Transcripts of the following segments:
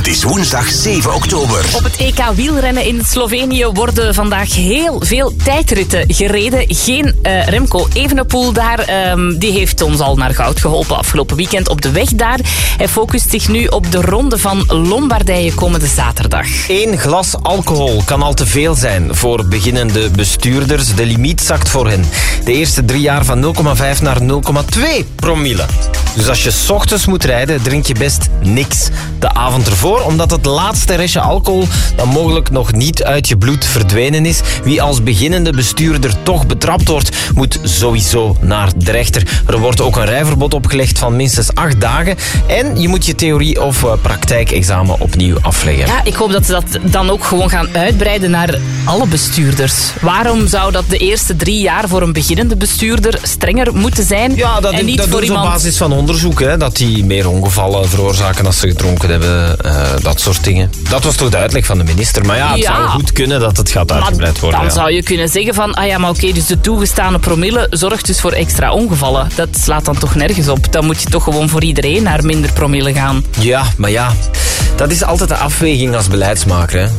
Het is woensdag 7 oktober. Op het EK wielrennen in Slovenië worden vandaag heel veel tijdritten gereden. Geen Remco Evenepoel daar. Die heeft ons al naar goud geholpen afgelopen weekend op de weg daar. Hij focust zich nu op de ronde van Lombardije komende zaterdag. 1 glas alcohol kan al te veel zijn voor beginnende bestuurders. De limiet zakt voor hen de eerste 3 jaar van 0,5 naar 0,2 promille. Dus als je 's ochtends moet rijden, drink je best niks de avond ervoor, omdat het laatste restje alcohol dan mogelijk nog niet uit je bloed verdwenen is. Wie als beginnende bestuurder toch betrapt wordt, moet sowieso naar de rechter. Er wordt ook een rijverbod opgelegd van minstens 8 dagen en je moet je theorie- of praktijkexamen opnieuw afleggen. Ja, ik hoop dat ze dat dan ook gewoon gaan uitbreiden naar alle bestuurders. Waarom zou dat de eerste 3 jaar voor een beginnende bestuurder strenger moeten zijn? Ja, dat en niet doen voor ze iemand... op basis van onderzoek, hè, dat die meer ongevallen veroorzaken als ze gedronken hebben, dat soort dingen. Dat was toch de uitleg van de minister. Maar ja, het zou goed kunnen dat het gaat uitgebreid worden. Dan ja. zou je kunnen zeggen van, dus de toegestane promille zorgt dus voor extra ongevallen. Dat slaat dan toch nergens op. Dan moet je toch gewoon voor iedereen naar minder promille gaan. Ja, maar ja, dat is altijd de afweging als beleidsmaker, hè.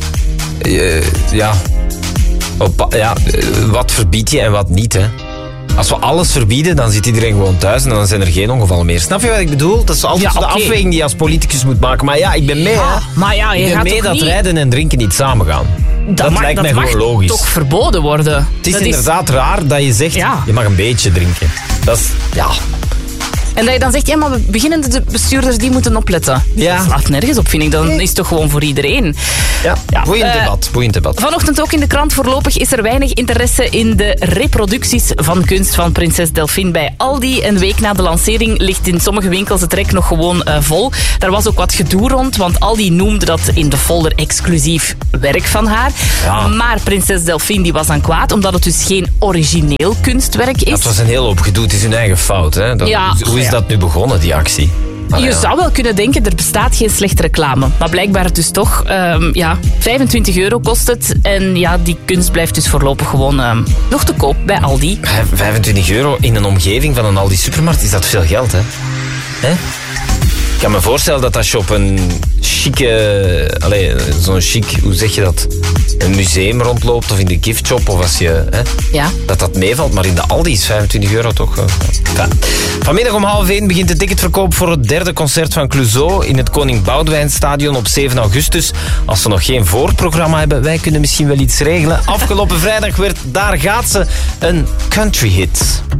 Wat verbied je en wat niet, hè. Als we alles verbieden, dan zit iedereen gewoon thuis en dan zijn er geen ongevallen meer. Snap je wat ik bedoel? Dat is altijd de afweging die je als politicus moet maken. Maar ja, ik ben mee, hè. Maar ja, je ik ben gaat mee toch dat niet... rijden en drinken niet samengaan. Dat lijkt mij gewoon logisch. Toch verboden worden. Het is inderdaad raar dat je zegt, je mag een beetje drinken. Dat is, En dat je dan zegt, maar beginnende bestuurders die moeten opletten. Ja. Dat slaat nergens op, vind ik. Dan is het toch gewoon voor iedereen. Ja. Boeiend debat. Vanochtend ook in de krant. Voorlopig is er weinig interesse in de reproducties van kunst van prinses Delphine bij Aldi. Een week na de lancering ligt in sommige winkels het rek nog gewoon vol. Daar was ook wat gedoe rond, want Aldi noemde dat in de folder exclusief werk van haar. Ja. Maar prinses Delphine die was dan kwaad, omdat het dus geen origineel kunstwerk is. Het was een heel hoop gedoe. Het is hun eigen fout, hè. Hoe is dat nu begonnen, die actie? Je zou wel kunnen denken, er bestaat geen slechte reclame. Maar blijkbaar dus toch, €25 kost het. En ja, die kunst blijft dus voorlopig gewoon nog te koop bij Aldi. €25 in een omgeving van een Aldi supermarkt, is dat veel geld, hè? Ik kan me voorstellen dat als je op een chique, zo'n chic, hoe zeg je dat? Een museum rondloopt of in de giftshop of als je, dat meevalt. Maar in de Aldi is €25 toch? Vanmiddag om 12:30 begint de ticketverkoop voor het 3e concert van Clouseau in het Koning Boudewijnstadion op 7 augustus. Als ze nog geen voorprogramma hebben, wij kunnen misschien wel iets regelen. Afgelopen vrijdag werd Daar gaat ze een country hit.